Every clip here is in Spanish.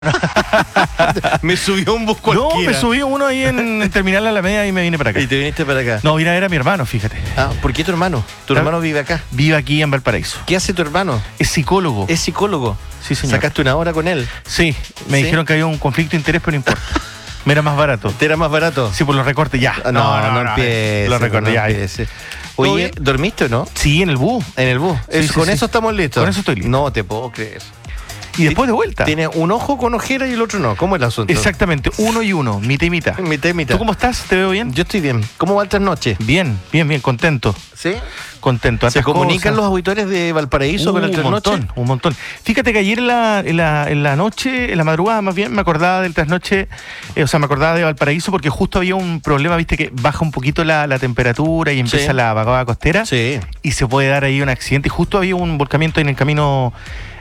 Me subió un bus cualquiera. No, me subí uno ahí en Terminal Alameda y me vine para acá. Y te viniste para acá. No, mira, era mi hermano, fíjate. Ah, ¿por qué tu hermano? Tu hermano vive acá. Vive aquí en Valparaíso. ¿Qué hace tu hermano? Es psicólogo. Es psicólogo. Sí, señor. ¿Sacaste una hora con él? Sí, me ¿Sí? dijeron que había un conflicto de interés, pero no importa. Me era más barato. ¿Te era más barato? Sí, por los recortes ya. No empieces. Los recortes ya. Empieces. Oye, bien? ¿dormiste o no? Sí, en el bus. En el bus. Sí, sí, ¿Con sí. eso estamos listos? Con eso estoy listo. No te puedo creer. Y después de vuelta. Tiene un ojo con ojera y el otro no. ¿Cómo es el asunto? Exactamente, uno y uno, mitad y mitad. Mitad y mitad. ¿Tú cómo estás? ¿Te veo bien? Yo estoy bien. ¿Cómo va el trasnoche? Bien, contento. ¿Sí? Contento. ¿Se Hartas comunican cosas. los auditores de Valparaíso con el trasnoche? Un montón. Fíjate que ayer en la noche, en la madrugada más bien, me acordaba del trasnoche, me acordaba de Valparaíso porque justo había un problema, viste, que baja un poquito la temperatura y empieza Sí. la vaguada costera. Sí. Y se puede dar ahí un accidente. Y justo había un volcamiento en el camino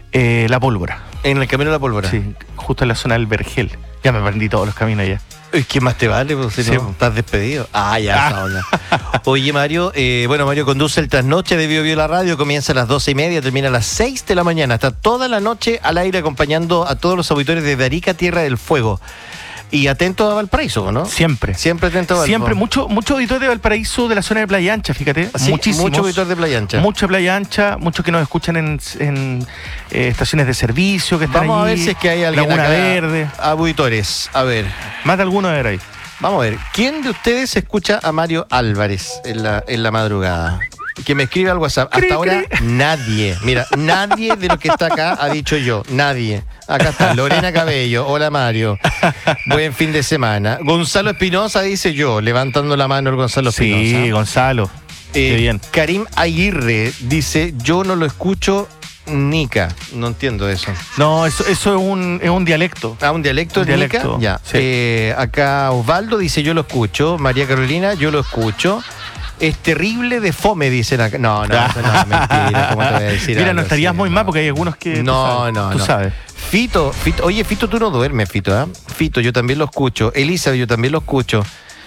La Pólvora. En el camino de la pólvora. Sí, justo en la zona del Vergel. Ya me aprendí todos los caminos allá. ¿Qué más te vale? Pues, si Sí, no, pues. estás despedido. Ya está onda. Oye, Mario, Mario conduce el trasnoche de Bio Bio la radio, comienza a las 12:30, termina a las 6 de la mañana. Está toda la noche al aire acompañando a todos los auditores de Arica, Tierra del Fuego. Y atento a Valparaíso, ¿no? Siempre. Siempre atento a Valparaíso. Siempre, mucho auditor de Valparaíso de la zona de Playa Ancha, fíjate. Sí, muchísimos. mucho auditor de Playa Ancha. Mucha Playa Ancha, muchos que nos escuchan en estaciones de servicio que están Vamos allí, a ver si es que hay alguien Laguna acá, Verde. auditores. A ver, Más de alguno de ver ahí. vamos a ver. ¿Quién de ustedes escucha a Mario Álvarez en la madrugada? Que me escribe al WhatsApp. Hasta Cri, ahora, cri. nadie. Mira, nadie de los que está acá ha dicho yo. Nadie. Acá está Lorena Cabello. Hola, Mario. Buen fin de semana. Gonzalo Espinosa dice yo, levantando la mano el Gonzalo Espinosa. Sí, Gonzalo. Qué bien. Karim Aguirre dice, yo no lo escucho Nica. No entiendo eso. No, eso es un dialecto. Un dialecto Un de Nica. dialecto, Ya. sí. Acá Osvaldo dice, yo lo escucho. María Carolina, yo lo escucho. Es terrible de fome, dicen acá. No, eso no es mentira. ¿Cómo te voy a decir? Mira, algo no estarías así? muy mal porque hay algunos que. No, Tú sabes. Fito, oye, Fito, tú no duermes, Fito, ¿ah? Fito, yo también lo escucho. Elizabeth, yo también lo escucho.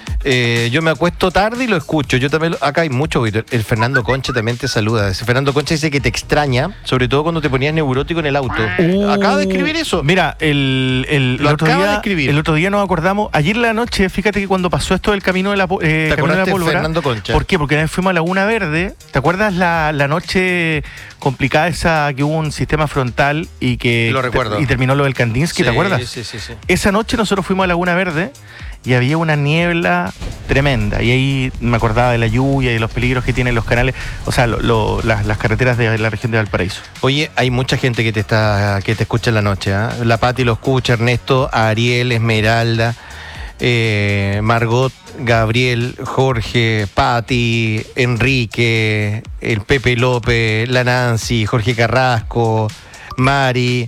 Yo me acuesto tarde y lo escucho. Yo también, acá hay mucho. El Fernando Concha también te saluda. Ese Fernando Concha dice que te extraña, sobre todo cuando te ponías neurótico en el auto. Acaba de escribir eso. Mira, el Lo otro acaba de día, escribir. el otro día nos acordamos, ayer en la noche, fíjate que cuando pasó esto del camino de la, camino de la acordaste de pólvora. Fernando Concha? ¿Por qué? Porque una vez fuimos a Laguna Verde. ¿Te acuerdas la noche complicada esa que hubo un sistema frontal y que Lo recuerdo. y terminó lo del Kandinsky? ¿Te acuerdas? Sí. Esa noche nosotros fuimos a Laguna Verde y había una niebla tremenda. Y ahí me acordaba de la lluvia y de los peligros que tienen los canales, o sea, las carreteras de la región de Valparaíso. Oye, hay mucha gente que te escucha en la noche, ¿ah? La Pati lo escucha, Ernesto, Ariel, Esmeralda, Margot, Gabriel, Jorge, Pati, Enrique, el Pepe López, la Nancy, Jorge Carrasco, Mari.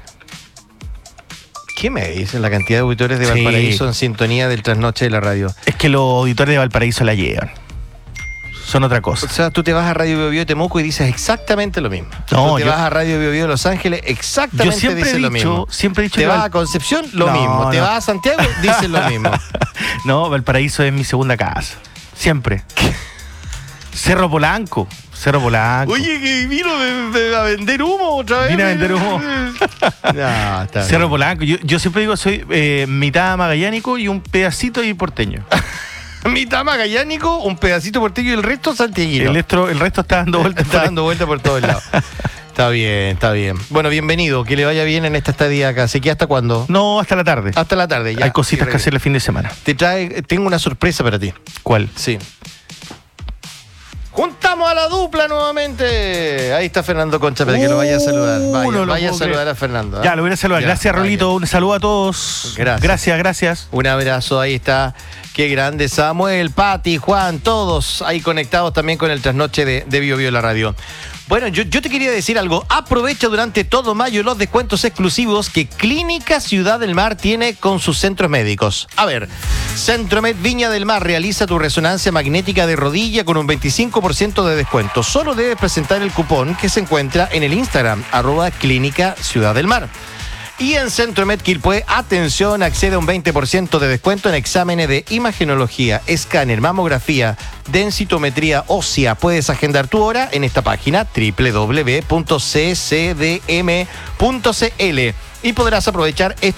¿Qué me dicen la cantidad de auditores de Sí. Valparaíso en sintonía del trasnoche de la radio? Es que los auditores de Valparaíso la llevan. Son otra cosa. O sea, tú te vas a Radio Bio Bio de Temuco y dices exactamente lo mismo. No, tú te yo- vas a Radio Bio Bio de Los Ángeles, exactamente Yo siempre dices he lo dicho, mismo. siempre he dicho Te que vas a Concepción, lo No, mismo. Te no. vas a Santiago, dices lo mismo. No, Valparaíso es mi segunda casa. Siempre. Cerro Polanco. Oye, que vino a vender humo otra vez. Vine a vender humo. No, está Cerro bien. Polanco. Yo siempre digo, soy mitad magallánico y un pedacito y porteño. Mitad magallánico, un pedacito porteño y el resto santiaguino. El resto está dando vueltas. Está dando vuelta por todos lados. Está bien, está bien. Bueno, bienvenido, que le vaya bien en esta estadía acá. ¿Así que hasta cuándo? No, hasta la tarde. Hasta la tarde, ya. Hay cositas que Sí, hacer el fin de semana. tengo una sorpresa para ti. ¿Cuál? Sí. Juntamos a la dupla nuevamente. Ahí está Fernando Concha para que lo vaya a saludar. no lo Vaya a puedo saludar creer. a Fernando. ¿eh? Ya, lo voy a saludar. Ya, Gracias, vaya. Rolito. Un saludo a todos. Gracias. Un abrazo, ahí está. Qué grande Samuel, Pati, Juan, todos ahí conectados también con el trasnoche de Bio Bio la radio. Bueno, yo te quería decir algo. Aprovecha durante todo mayo los descuentos exclusivos que Clínica Ciudad del Mar tiene con sus centros médicos. A ver, Centromed Viña del Mar realiza tu resonancia magnética de rodilla con un 25% de descuento. Solo debes presentar el cupón que se encuentra en el Instagram, @Clínica Ciudad del Mar. Y en Centromed Quilpué, atención, accede a un 20% de descuento en exámenes de imagenología, escáner, mamografía, densitometría ósea. Puedes agendar tu hora en esta página www.ccdm.cl y podrás aprovechar